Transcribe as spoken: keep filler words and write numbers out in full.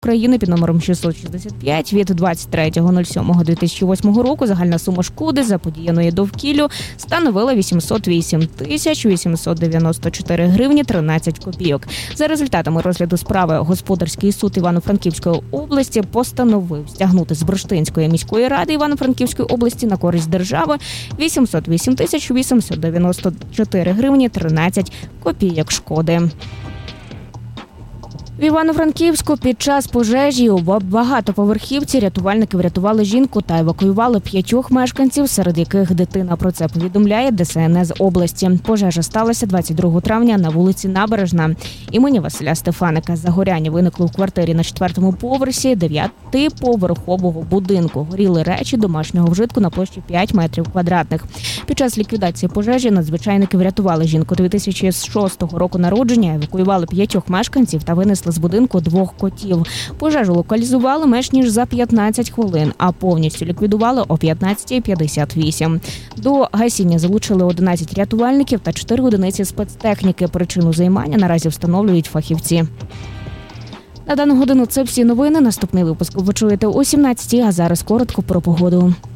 України під номером шістсот шістдесят п'ять від двадцять третього сьомого дві тисячі восьмого року загальна сума шкоди, заподіяної довкіллю, становила вісімсот вісім тисяч вісімсот дев'яносто чотири гривні тринадцять копійок. За результатами розгляду справи Господарський суд Івано-Франківської області постановив стягнути з Бурштинської міської ради Івано-Франківської області на користь держави вісімсот вісім тисяч вісімсот дев'яносто чотири гривні тринадцять копійок шкоди. В Івано-Франківську під час пожежі у багатоповерхівці рятувальники врятували жінку та евакуювали п'ятьох мешканців, серед яких дитина. Про це повідомляє Де Ес Ен Ес області. Пожежа сталася двадцять другого травня на вулиці Набережна імені Василя Стефаника. Загоряння виникло в квартирі на четвертому поверсі дев'ятиповерхового будинку. Горіли речі домашнього вжитку на площі п'ять метрів квадратних. Під час ліквідації пожежі надзвичайники врятували жінку дві тисячі шостого року народження, евакуювали п'ятьох мешканців та винесли з будинку двох котів. Пожежу локалізували менш ніж за п'ятнадцять хвилин, а повністю ліквідували о п'ятнадцята п'ятдесят вісім. До гасіння залучили одинадцять рятувальників та чотири одиниці спецтехніки. Причину займання наразі встановлюють фахівці. На дану годину це всі новини. Наступний випуск ви почуєте о сімнадцятій, а зараз коротко про погоду.